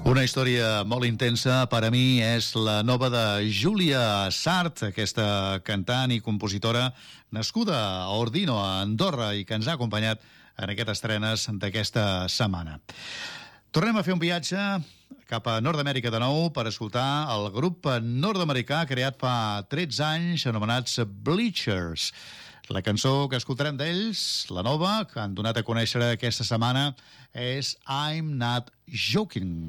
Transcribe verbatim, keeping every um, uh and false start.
Una història molt intensa per a mi és la nova de Júlia Sart, aquesta cantant i compositora nascuda a Ordino, a Andorra, i que ens ha acompanyat en aquestes estrenes d'aquesta setmana. Tornem a fer un viatge cap a Nord-Amèrica de nou per escoltar el grup nord-americà creat fa tretze anys, anomenats Bleachers. La cançó que escoltarem d'ells, la nova, que han donat a conèixer aquesta setmana, és I'm Not Joking.